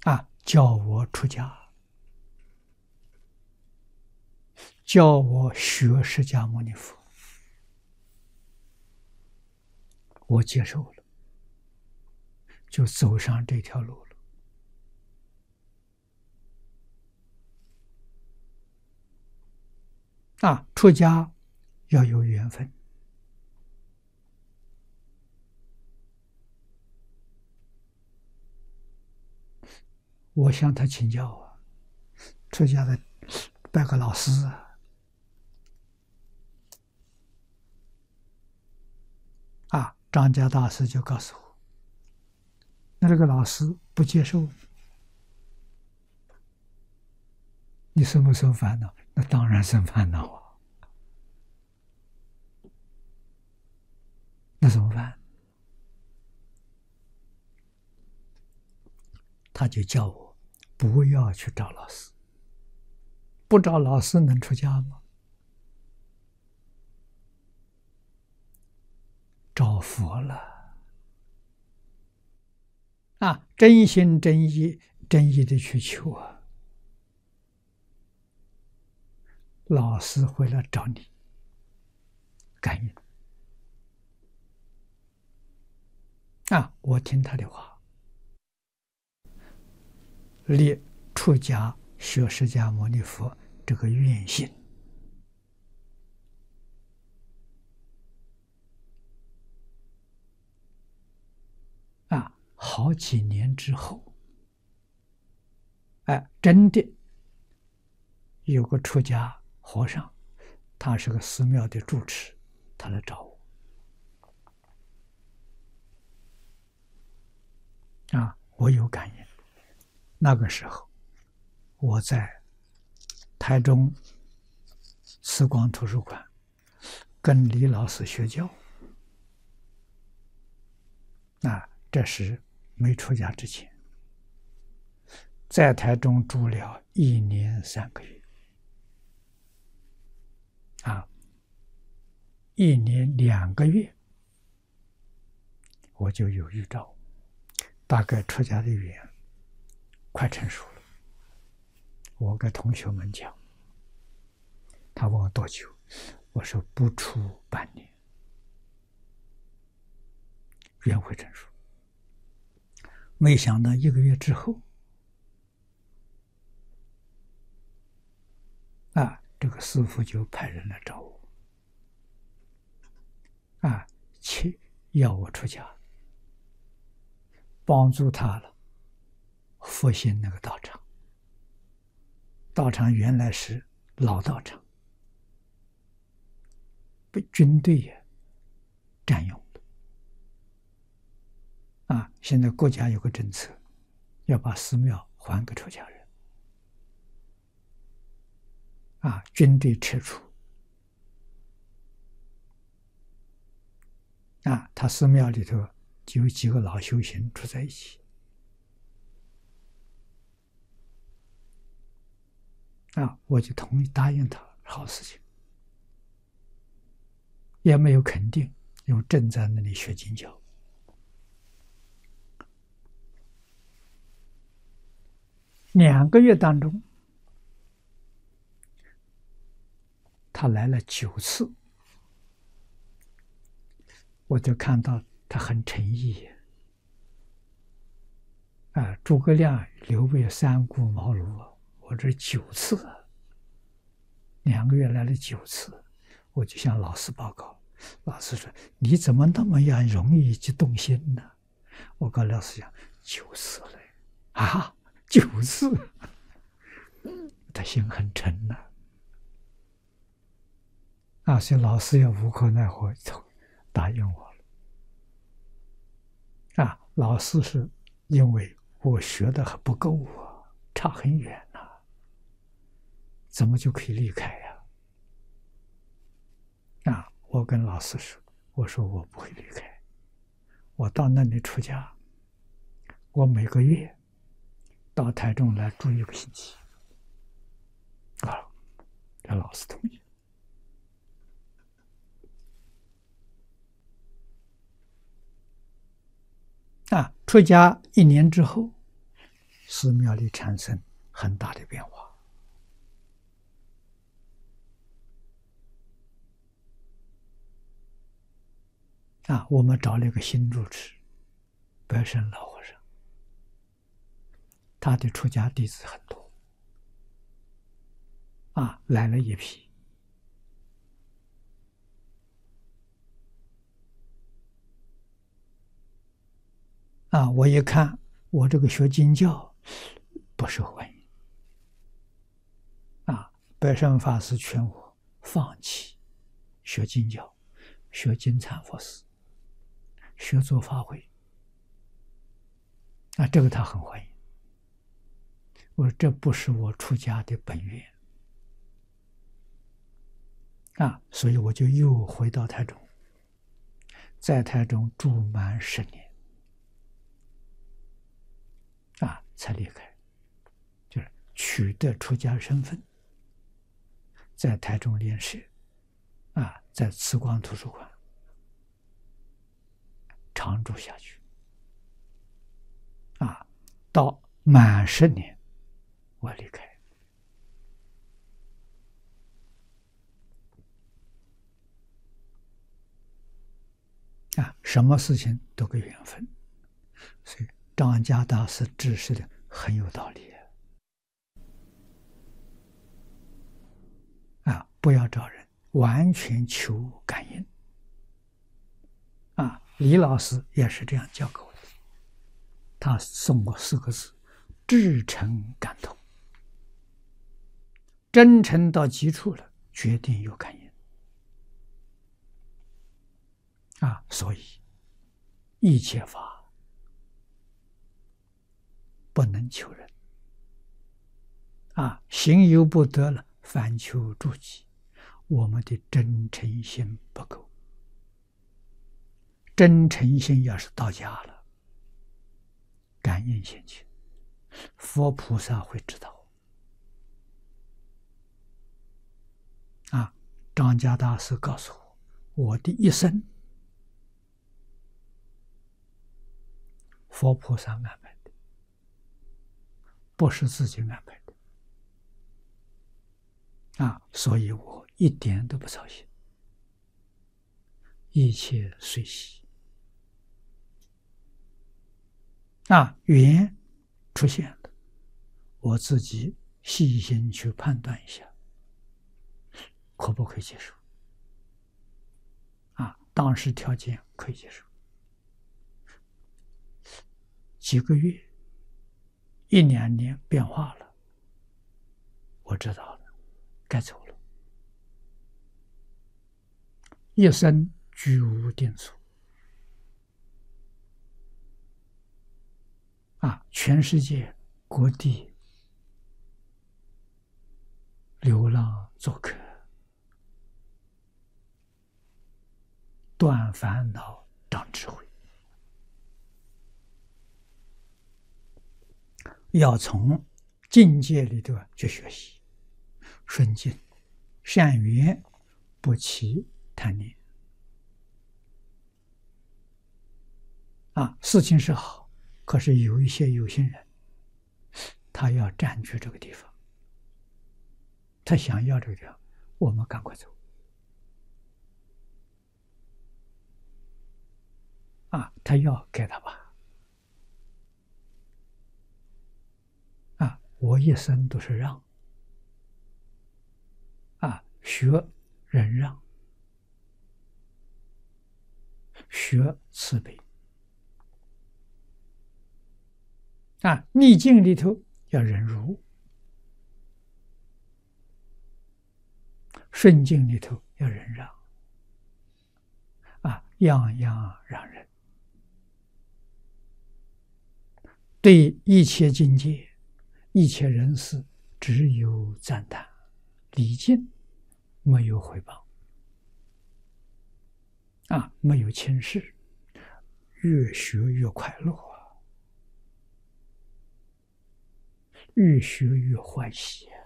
叫我出家，叫我学释迦牟尼佛，我接受了，就走上这条路了。出家要有缘分。我向他请教出家的拜个老师张家大师就告诉我，那这个老师不接受你生不生烦恼？那当然生烦恼那怎么办？他就叫我不要去找老师，不找老师能出家吗？找佛了真心真意的去求老师会来找你感应我听他的话，立出家学释迦牟尼佛这个愿心好几年之后，真的有个出家和尚，他是个寺庙的住持，他来找我我有感应。那个时候我在台中慈光图书馆跟李老师学教这时没出家之前，在台中住了1年3个月1年2个月我就有预兆，大概出家的语言快成熟了。我跟同学们讲，他问我多久，我说不出半年，语言会成熟。没想到1个月之后这个师父就派人来找我要我出家，帮助他了复兴那个道场。道场原来是老道场，被军队占用的现在国家有个政策，要把寺庙还给出家人军队撤出他寺庙里头就有几个老修行住在一起我就同意答应他，好事情，也没有肯定，因为正在那里学经教。2个月当中，他来了9次，我就看到他很诚意诸葛亮、刘备、三顾茅庐我这9次2个月来了9次，我就向老师报告。老师说：“你怎么那么样容易去动心呢？”我跟老师讲：“9次了9次，他心很沉所以老师也无可奈何，答应我了。老师是因为我学的还不够差很远怎么就可以离开我跟老师说，我说我不会离开，我到那里出家，我每个月到台中来住1个星期这老师同意出家1年之后， 寺庙里产生很大的变化。我们找了一个新住持，白胜老和尚，他的出家弟子很多，来了一批。我一看，我这个学经教不受欢迎。白胜法师劝我放弃学经教，学金蝉佛寺，学做法会。这个他很欢迎。我说这不是我出家的本愿。所以我就又回到台中，在台中住满10年。才离开，就是取得出家身份，在台中莲社，在慈光图书馆常住下去，到满10年，我离开。什么事情都跟缘分，所以张家大师指示的很有道理。不要找人，完全求感应。李老师也是这样教给我的，他送我4个字：至诚感通。真诚到极处了，决定有感应。所以一切法不能求人。行有不得了，反求诸己。我们的真诚心不够。真诚心要是到家了，感应现前，佛菩萨会知道。张家大师告诉我，我的一生佛菩萨安排的，不是自己安排的。所以我一点都不操心，一切随喜。缘出现了，我自己细心去判断一下，可不可以接受？当时条件可以接受，几个月、1、2年变化了，我知道了，该走了。一生居无定所。全世界各地流浪做客，断烦恼长智慧。要从境界里头去学习，顺境、善缘，不起贪念。事情是好，可是有一些有心人，他要占据这个地方，他想要这个地方，我们赶快走。他要给他吧。我一生都是让，学忍让，学慈悲。逆境里头要忍辱，顺境里头要忍让，样样让人。对一切境界、一切人事，只有赞叹、礼敬，没有回报，没有轻视，越学越快乐，越学越欢喜。